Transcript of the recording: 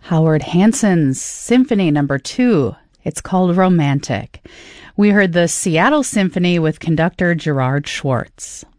Howard Hanson's Symphony Number 2. It's called Romantic. We heard the Seattle Symphony with conductor Gerard Schwartz.